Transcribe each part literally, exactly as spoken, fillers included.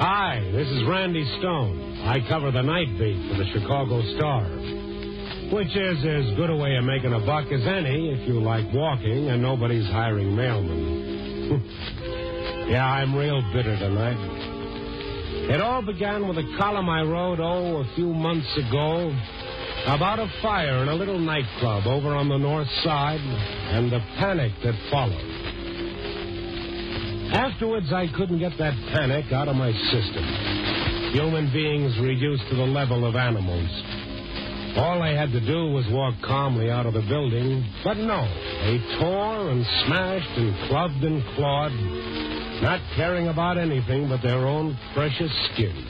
Hi, this is Randy Stone. I cover the night beat for the Chicago Star, which is as good a way of making a buck as any if you like walking and nobody's hiring mailmen. Yeah, I'm real bitter tonight. It all began with a column I wrote, oh, a few months ago, about a fire in a little nightclub over on the north side and the panic that followed. Afterwards, I couldn't get that panic out of my system. Human beings reduced to the level of animals. All they had to do was walk calmly out of the building, but no, they tore and smashed and clubbed and clawed, not caring about anything but their own precious skin.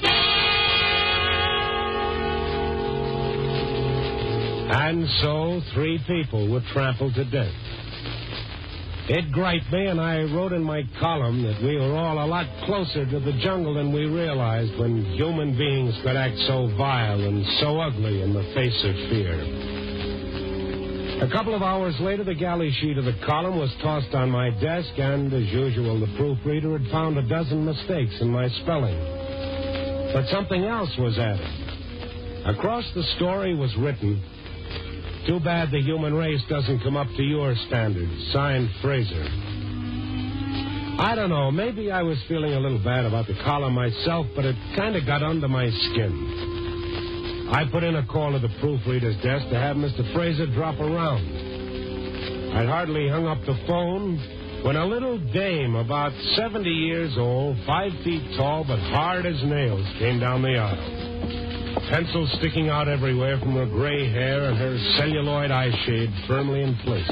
And so, three people were trampled to death. It griped me, and I wrote in my column that we were all a lot closer to the jungle than we realized when human beings could act so vile and so ugly in the face of fear. A couple of hours later, the galley sheet of the column was tossed on my desk, and, as usual, the proofreader had found a dozen mistakes in my spelling. But something else was added. Across the story was written, "Too bad the human race doesn't come up to your standards. Signed, Fraser." I don't know. Maybe I was feeling a little bad about the column myself, but it kind of got under my skin. I put in a call to the proofreader's desk to have Mister Fraser drop around. I'd hardly hung up the phone when a little dame about seventy years old, five feet tall, but hard as nails, came down the aisle. Pencils sticking out everywhere from her gray hair and her celluloid eyeshade firmly in place.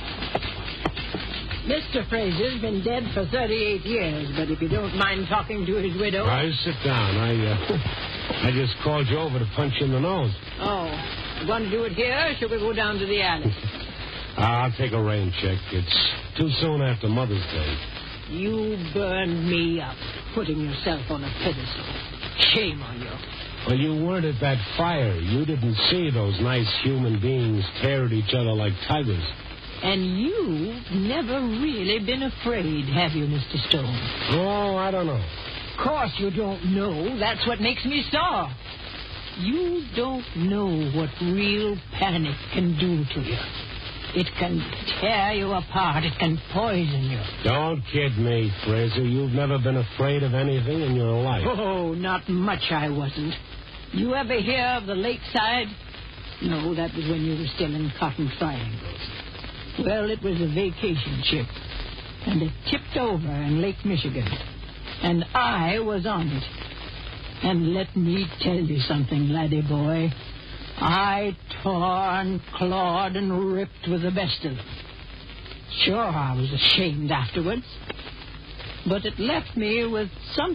Mister Fraser's been dead for thirty-eight years, but if you don't mind talking to his widow... I sit down. I, uh, I just called you over to punch you in the nose. Oh, you want to do it here, or shall we go down to the alley? I'll take a rain check. It's too soon after Mother's Day. You burned me up, putting yourself on a pedestal. Shame on you. Well, you weren't at that fire. You didn't see those nice human beings tear at each other like tigers. And you've never really been afraid, have you, Mister Stone? Oh, I don't know. Of course you don't know. That's what makes me soft. You don't know what real panic can do to you. It can tear you apart. It can poison you. Don't kid me, Fraser. You've never been afraid of anything in your life. Oh, not much I wasn't. You ever hear of the lakeside? No, that was when you were still in Cotton Triangles. Well, it was a vacation ship, and it tipped over in Lake Michigan, and I was on it. And let me tell you something, laddie boy. I tore and clawed and ripped with the best of them. Sure, I was ashamed afterwards, but it left me with something.